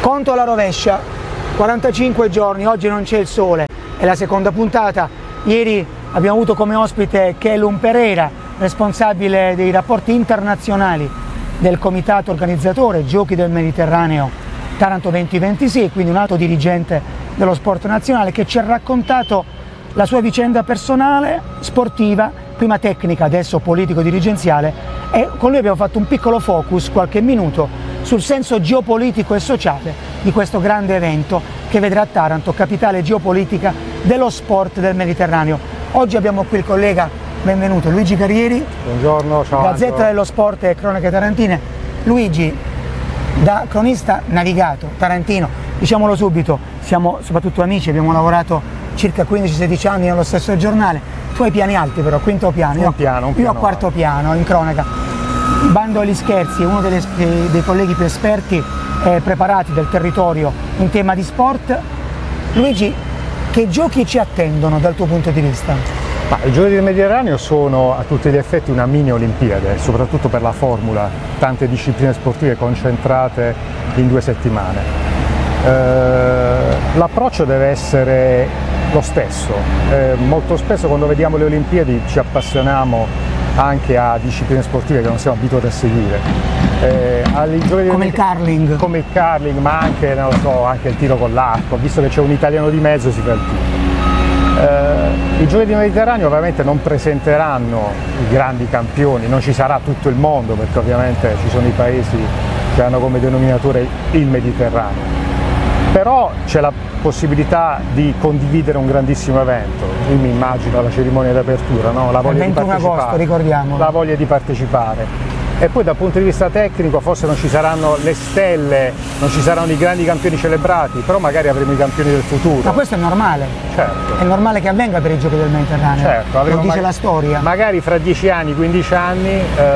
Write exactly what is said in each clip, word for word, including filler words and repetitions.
Conto alla rovescia, quarantacinque giorni, oggi non c'è il sole, è la seconda puntata. Ieri abbiamo avuto come ospite Kelum Pereira, responsabile dei rapporti internazionali del comitato organizzatore Giochi del Mediterraneo Taranto duemilaventisei, quindi un alto dirigente dello sport nazionale che ci ha raccontato la sua vicenda personale, sportiva, prima tecnica, adesso politico-dirigenziale, e con lui abbiamo fatto un piccolo focus, qualche minuto, sul senso geopolitico e sociale di questo grande evento che vedrà Taranto capitale geopolitica dello sport del Mediterraneo. Oggi abbiamo qui il collega, benvenuto, Luigi Carrieri. Buongiorno, ciao. Gazzetta Angelo. dello Sport e Cronache Tarantine. Luigi, da cronista navigato tarantino, diciamolo subito, siamo soprattutto amici, abbiamo lavorato circa quindici sedici anni nello stesso giornale. Tu hai piani alti però, quinto piano, Un io, piano, un io piano ho quarto piano in cronaca. Bando agli scherzi, uno delle, dei colleghi più esperti e preparati del territorio in tema di sport. Luigi, che giochi ci attendono dal tuo punto di vista? Ma i Giochi del Mediterraneo sono a tutti gli effetti una mini Olimpiade, soprattutto per la formula, tante discipline sportive concentrate in due settimane. Eh, l'approccio deve essere lo stesso. Eh, molto spesso quando vediamo le Olimpiadi ci appassioniamo anche a discipline sportive che non siamo abituati a seguire. Eh, come il curling. Come il curling, ma anche, non lo so, anche il tiro con l'arco, visto che c'è un italiano di mezzo si fa il tiro. Eh, I Giochi del Mediterraneo ovviamente non presenteranno i grandi campioni, non ci sarà tutto il mondo perché ovviamente ci sono i paesi che hanno come denominatore il Mediterraneo. Però c'è la possibilità di condividere un grandissimo evento. Io mi immagino la cerimonia d'apertura, no? La voglia il ventuno agosto, ricordiamo. La voglia di partecipare. E poi dal punto di vista tecnico forse non ci saranno le stelle, non ci saranno i grandi campioni celebrati, però magari avremo i campioni del futuro. Ma questo è normale. Certo. È normale che avvenga per i Giochi del Mediterraneo. Certo, lo dice la storia. Magari fra dieci anni, quindici anni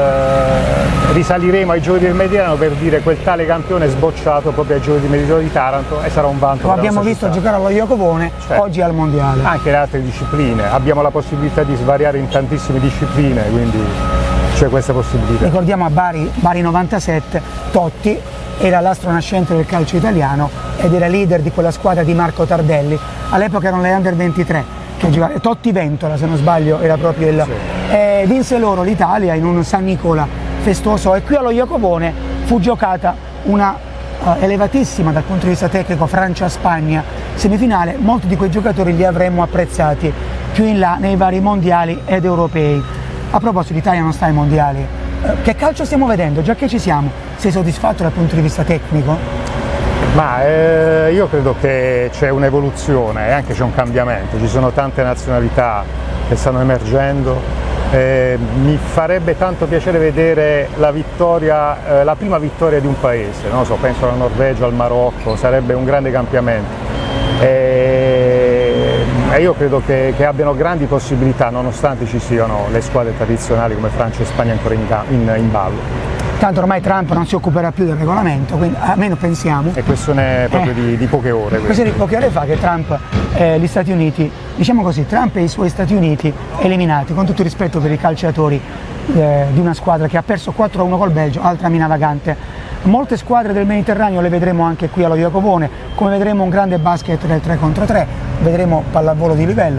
eh, risaliremo ai Giochi del Mediterraneo per dire quel tale campione è sbocciato proprio ai Giochi del Mediterraneo di Taranto e sarà un vanto. Lo abbiamo visto città. giocare allo Iacovone, certo. Oggi al Mondiale. Anche le altre discipline, abbiamo la possibilità di svariare in tantissime discipline, quindi c'è questa possibilità. Ricordiamo a Bari, Bari novantasette, Totti era l'astro nascente del calcio italiano ed era leader di quella squadra di Marco Tardelli. All'epoca erano le Under ventitré, che giocava, Totti Ventola se non sbaglio era proprio il... Sì. E vinse loro l'Italia in un San Nicola festoso e qui allo Iacovone fu giocata una uh, elevatissima dal punto di vista tecnico Francia-Spagna semifinale. Molti di quei giocatori li avremmo apprezzati più in là nei vari mondiali ed europei. A proposito, l'Italia non sta ai mondiali, eh, che calcio stiamo vedendo? Già che ci siamo, sei soddisfatto dal punto di vista tecnico? Ma eh, io credo che c'è un'evoluzione e anche c'è un cambiamento, ci sono tante nazionalità che stanno emergendo, eh, mi farebbe tanto piacere vedere la vittoria, eh, la prima vittoria di un paese, non lo so, penso alla Norvegia, al Marocco, sarebbe un grande cambiamento. E, E io credo che, che abbiano grandi possibilità nonostante ci siano le squadre tradizionali come Francia e Spagna ancora in, in, in ballo. Tanto ormai Trump non si occuperà più del regolamento, quindi almeno pensiamo. È questione proprio eh, di, di poche ore. Questione di poche ore fa che Trump e gli Stati Uniti, diciamo così, Trump e i suoi Stati Uniti eliminati, con tutto il rispetto per i calciatori eh, di una squadra che ha perso quattro a uno col Belgio, altra mina vagante. Molte squadre del Mediterraneo le vedremo anche qui allo Iacovone, come vedremo un grande basket del tre contro tre, vedremo pallavolo di livello,